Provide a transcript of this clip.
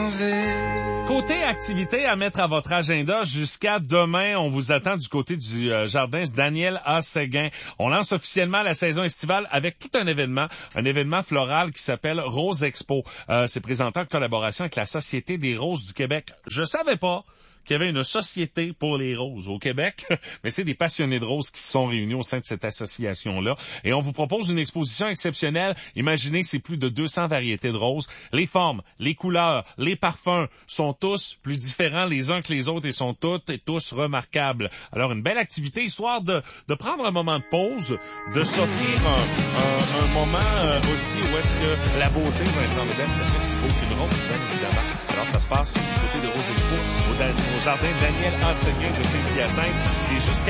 Côté activité à mettre à votre agenda jusqu'à demain, on vous attend du côté du jardin Daniel A. Séguin. On lance officiellement la saison estivale avec tout un événement floral qui s'appelle Rose Expo. C'est présenté en collaboration avec la Société des Roses du Québec. Je savais pas qu'il y avait une société pour les roses au Québec, mais c'est des passionnés de roses qui se sont réunis au sein de cette association-là. Et on vous propose une exposition exceptionnelle. Imaginez, c'est plus de 200 variétés de roses. Les formes, les couleurs, les parfums sont tous plus différents les uns que les autres et sont toutes et tous remarquables. Alors, une belle activité, histoire de prendre un moment de pause, de s'offrir un moment aussi où est-ce que la beauté va être en dedans, ça fait plus beau qu'une rose, bien évidemment. Alors, ça se passe du côté de Rose Expo, au jardin Daniel A. Séguin de Saint-Hyacinthe. C'est jusqu'à